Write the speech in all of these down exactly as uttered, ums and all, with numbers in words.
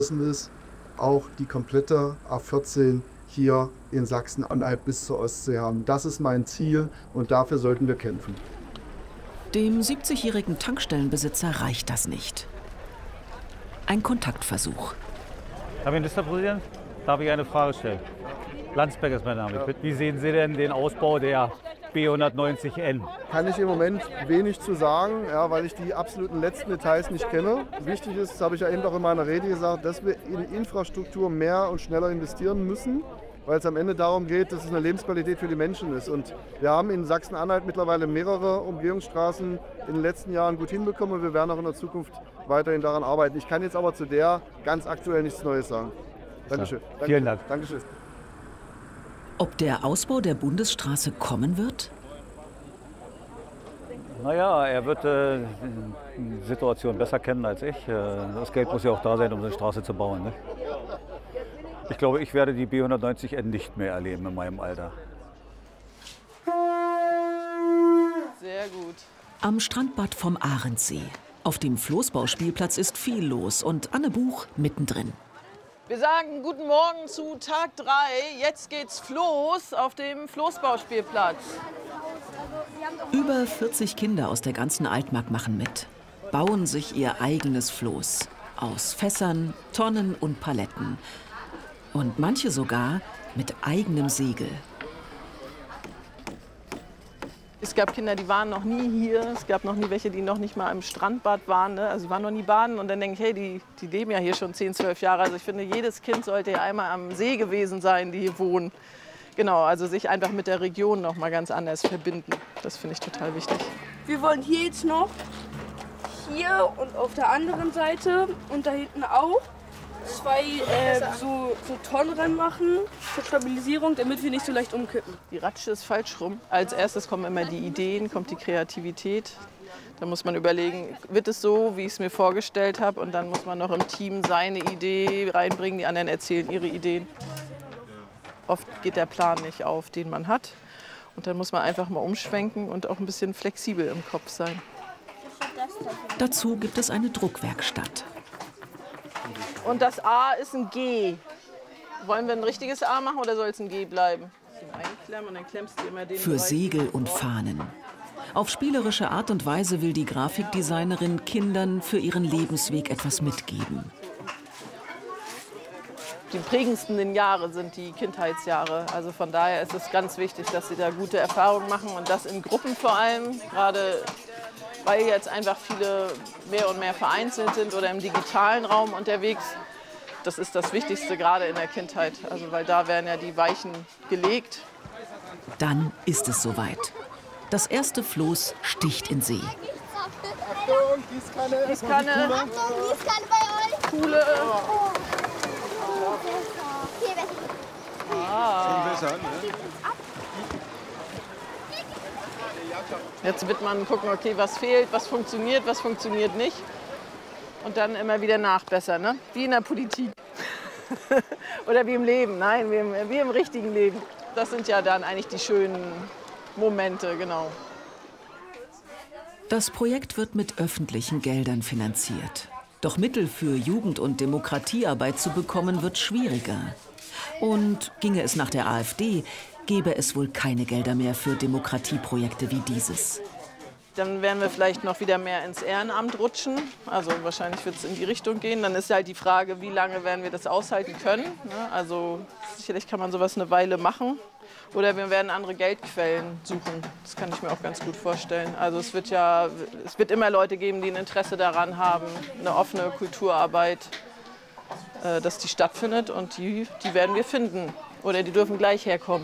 ist, auch die komplette A vierzehn hier in Sachsen-Anhalt bis zur Ostsee haben. Das ist mein Ziel und dafür sollten wir kämpfen. Dem siebzigjährigen Tankstellenbesitzer reicht das nicht. Ein Kontaktversuch. Herr Ministerpräsident, darf ich eine Frage stellen? Landsberg ist mein Name. Wie sehen Sie denn den Ausbau der B hundertneunzig N? Kann ich im Moment wenig zu sagen, ja, weil ich die absoluten letzten Details nicht kenne. Wichtig ist, das habe ich ja eben auch in meiner Rede gesagt, dass wir in Infrastruktur mehr und schneller investieren müssen, weil es am Ende darum geht, dass es eine Lebensqualität für die Menschen ist. Und wir haben in Sachsen-Anhalt mittlerweile mehrere Umgehungsstraßen in den letzten Jahren gut hinbekommen und wir werden auch in der Zukunft weiterhin daran arbeiten. Ich kann jetzt aber zu der ganz aktuell nichts Neues sagen. Dankeschön. Ja, vielen Dank. Dankeschön. Ob der Ausbau der Bundesstraße kommen wird? Naja, er wird äh, die Situation besser kennen als ich. Das Geld muss ja auch da sein, um eine Straße zu bauen. Ne? Ich glaube, ich werde die B hundertneunzig N nicht mehr erleben in meinem Alter. Sehr gut. Am Strandbad vom Ahrensee. Auf dem Floßbauspielplatz ist viel los und Anne Buch mittendrin. Wir sagen guten Morgen zu Tag drei. Jetzt geht's Floß auf dem Floßbauspielplatz. Über vierzig Kinder aus der ganzen Altmark machen mit. Bauen sich ihr eigenes Floß. Aus Fässern, Tonnen und Paletten. Und manche sogar mit eigenem Segel. Es gab Kinder, die waren noch nie hier. Es gab noch nie welche, die noch nicht mal im Strandbad waren. Ne? Also die waren noch nie baden. Und dann denke ich, hey, die, die leben ja hier schon zehn, zwölf Jahre. Also ich finde, jedes Kind sollte ja einmal am See gewesen sein, die hier wohnen. Genau, also sich einfach mit der Region noch mal ganz anders verbinden. Das finde ich total wichtig. Wir wollen hier jetzt noch, hier und auf der anderen Seite und da hinten auch, zwei äh, so, so Tonnen ranmachen zur Stabilisierung, damit wir nicht so leicht umkippen. Die Ratsche ist falsch rum. Als erstes kommen immer die Ideen, kommt die Kreativität. Da muss man überlegen, wird es so, wie ich es mir vorgestellt habe? Und dann muss man noch im Team seine Idee reinbringen, die anderen erzählen ihre Ideen. Oft geht der Plan nicht auf, den man hat. Und dann muss man einfach mal umschwenken und auch ein bisschen flexibel im Kopf sein. Dazu gibt es eine Druckwerkstatt. Und das A ist ein G. Wollen wir ein richtiges A machen oder soll es ein G bleiben? Einklemmen und dann klemmst du immer den Für Bereich Segel und Fahnen. Auf spielerische Art und Weise will die Grafikdesignerin Kindern für ihren Lebensweg etwas mitgeben. Die prägendsten Jahre sind die Kindheitsjahre. Also von daher ist es ganz wichtig, dass sie da gute Erfahrungen machen und das in Gruppen vor allem. Gerade weil jetzt einfach viele mehr und mehr vereinzelt sind oder im digitalen Raum unterwegs. Das ist das Wichtigste gerade in der Kindheit. Also weil da werden ja die Weichen gelegt. Dann ist es soweit. Das erste Floß sticht in See. Achtung, Gießkanne. Gießkanne. Achtung, Gießkanne bei euch. Kuhle. Viel besser. Ah. Besser, ne? Jetzt wird man gucken, okay, was fehlt, was funktioniert, was funktioniert nicht. Und dann immer wieder nachbessern, ne? Wie in der Politik. Oder wie im Leben, nein, wie im, wie im richtigen Leben. Das sind ja dann eigentlich die schönen Momente, genau. Das Projekt wird mit öffentlichen Geldern finanziert. Doch Mittel für Jugend- und Demokratiearbeit zu bekommen, wird schwieriger. Und ginge es nach der AfD, gäbe es wohl keine Gelder mehr für Demokratieprojekte wie dieses. Dann werden wir vielleicht noch wieder mehr ins Ehrenamt rutschen. Also wahrscheinlich wird es in die Richtung gehen. Dann ist halt die Frage, wie lange werden wir das aushalten können. Also sicherlich kann man sowas eine Weile machen. Oder wir werden andere Geldquellen suchen. Das kann ich mir auch ganz gut vorstellen. Also es wird ja, es wird immer Leute geben, die ein Interesse daran haben, eine offene Kulturarbeit, äh, dass die stattfindet. Und die, die werden wir finden. Oder die dürfen gleich herkommen.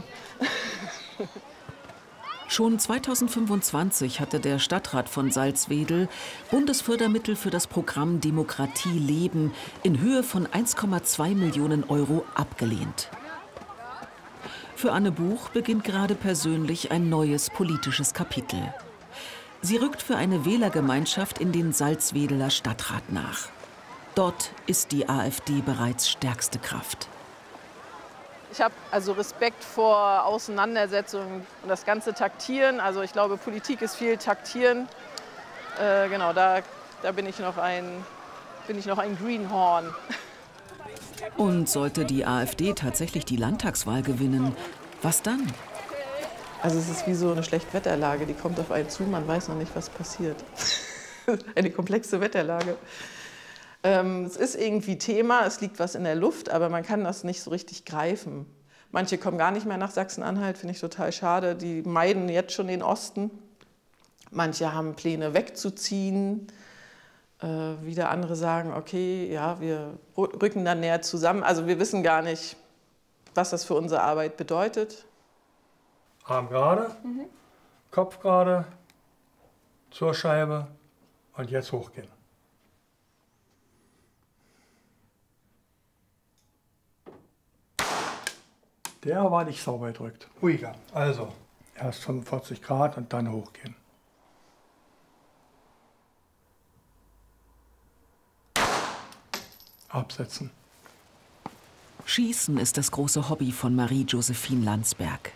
Schon zweitausendfünfundzwanzig hatte der Stadtrat von Salzwedel Bundesfördermittel für das Programm Demokratie leben in Höhe von eins Komma zwei Millionen Euro abgelehnt. Für Anne Buch beginnt gerade persönlich ein neues politisches Kapitel. Sie rückt für eine Wählergemeinschaft in den Salzwedeler Stadtrat nach. Dort ist die AfD bereits stärkste Kraft. Ich habe also Respekt vor Auseinandersetzungen und das ganze Taktieren. Also ich glaube, Politik ist viel Taktieren. Äh, genau, da, da bin ich noch ein, bin ich noch ein Greenhorn. Und sollte die AfD tatsächlich die Landtagswahl gewinnen, was dann? Also es ist wie so eine Schlechtwetterlage, die kommt auf einen zu, man weiß noch nicht, was passiert. Eine komplexe Wetterlage. Ähm, es ist irgendwie Thema, es liegt was in der Luft, aber man kann das nicht so richtig greifen. Manche kommen gar nicht mehr nach Sachsen-Anhalt, finde ich total schade. Die meiden jetzt schon den Osten. Manche haben Pläne wegzuziehen. Äh, wieder andere sagen, okay, ja, wir rücken dann näher zusammen. Also wir wissen gar nicht, was das für unsere Arbeit bedeutet. Arm gerade, mhm. Kopf gerade, zur Scheibe und jetzt hochgehen. Der war nicht sauber gedrückt. Ruhiger. Also erst fünfundvierzig Grad und dann hochgehen. Absetzen. Schießen ist das große Hobby von Marie-Josephine Landsberg.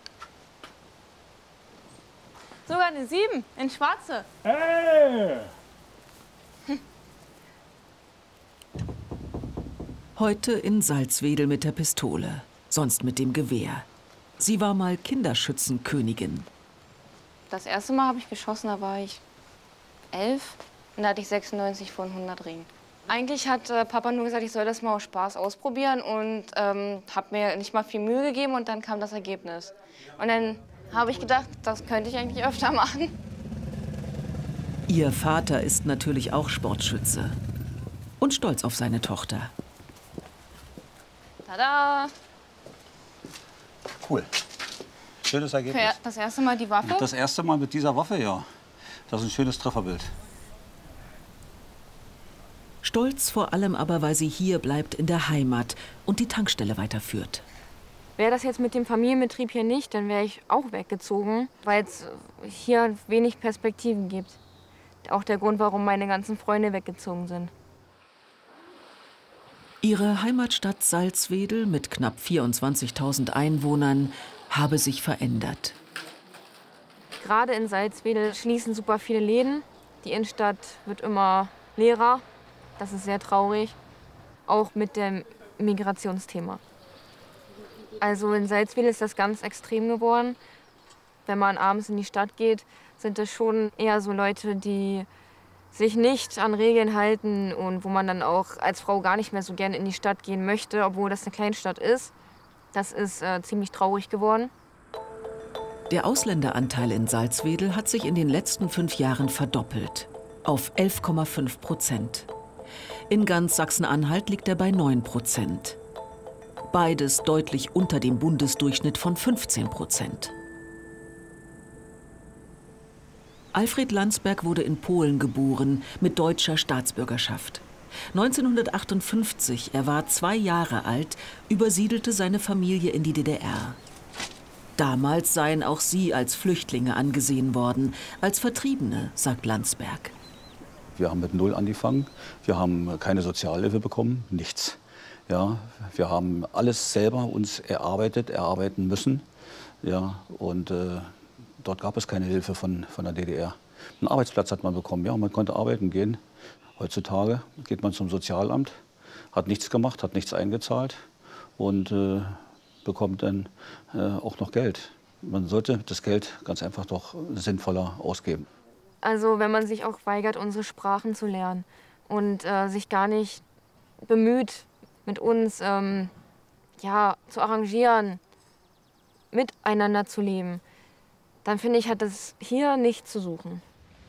Sogar eine sieben in Schwarze. Hey! Hm. Heute in Salzwedel mit der Pistole, sonst mit dem Gewehr. Sie war mal Kinderschützenkönigin. Das erste Mal habe ich geschossen, da war ich elf und da hatte ich sechsundneunzig von hundert Ringen. Eigentlich hat äh, Papa nur gesagt, ich soll das mal aus Spaß ausprobieren und ähm, habe mir nicht mal viel Mühe gegeben und dann kam das Ergebnis. Und dann habe ich gedacht, das könnte ich eigentlich öfter machen. Ihr Vater ist natürlich auch Sportschütze und stolz auf seine Tochter. Tada! Cool. Schönes Ergebnis. Für das erste Mal die Waffe? Das erste Mal mit dieser Waffe, ja. Das ist ein schönes Trefferbild. Stolz vor allem aber, weil sie hier bleibt in der Heimat und die Tankstelle weiterführt. Wäre das jetzt mit dem Familienbetrieb hier nicht, dann wäre ich auch weggezogen, weil es hier wenig Perspektiven gibt. Auch der Grund, warum meine ganzen Freunde weggezogen sind. Ihre Heimatstadt Salzwedel mit knapp vierundzwanzigtausend Einwohnern habe sich verändert. Gerade in Salzwedel schließen super viele Läden. Die Innenstadt wird immer leerer. Das ist sehr traurig, auch mit dem Migrationsthema. Also in Salzwedel ist das ganz extrem geworden. Wenn man abends in die Stadt geht, sind es schon eher so Leute, die sich nicht an Regeln halten und wo man dann auch als Frau gar nicht mehr so gerne in die Stadt gehen möchte, obwohl das eine Kleinstadt ist. Das ist äh, ziemlich traurig geworden. Der Ausländeranteil in Salzwedel hat sich in den letzten fünf Jahren verdoppelt, auf elf Komma fünf Prozent. In ganz Sachsen-Anhalt liegt er bei neun Prozent. Beides deutlich unter dem Bundesdurchschnitt von fünfzehn Prozent. Alfred Landsberg wurde in Polen geboren, mit deutscher Staatsbürgerschaft. neunzehnhundertachtundfünfzig, er war zwei Jahre alt, übersiedelte seine Familie in die D D R. Damals seien auch sie als Flüchtlinge angesehen worden, als Vertriebene, sagt Landsberg. Wir haben mit Null angefangen, wir haben keine Sozialhilfe bekommen, nichts. Ja, wir haben alles selber uns erarbeitet, erarbeiten müssen. Ja, und äh, dort gab es keine Hilfe von, von der D D R. Einen Arbeitsplatz hat man bekommen, ja, man konnte arbeiten gehen. Heutzutage geht man zum Sozialamt, hat nichts gemacht, hat nichts eingezahlt und äh, bekommt dann äh, auch noch Geld. Man sollte das Geld ganz einfach doch sinnvoller ausgeben. Also wenn man sich auch weigert, unsere Sprachen zu lernen und äh, sich gar nicht bemüht, mit uns ähm, ja, zu arrangieren, miteinander zu leben, dann finde ich, hat das hier nichts zu suchen.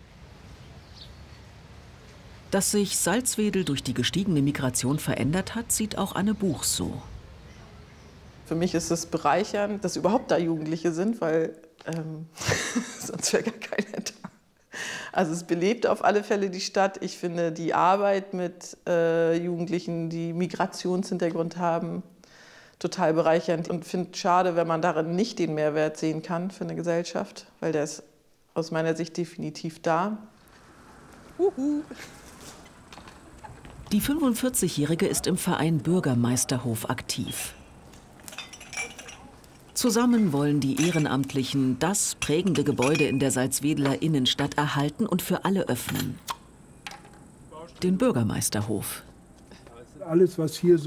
Dass sich Salzwedel durch die gestiegene Migration verändert hat, sieht auch Anne Buch so. Für mich ist es bereichernd, dass überhaupt da Jugendliche sind, weil ähm, sonst wäre gar keiner da. Also es belebt auf alle Fälle die Stadt. Ich finde die Arbeit mit äh, Jugendlichen, die Migrationshintergrund haben, total bereichernd und finde es schade, wenn man darin nicht den Mehrwert sehen kann für eine Gesellschaft, weil der ist aus meiner Sicht definitiv da. Uhu. Die fünfundvierzigjährige ist im Verein Bürgermeisterhof aktiv. Zusammen wollen die Ehrenamtlichen das prägende Gebäude in der Salzwedeler Innenstadt erhalten und für alle öffnen. Den Bürgermeisterhof. Alles, was hier so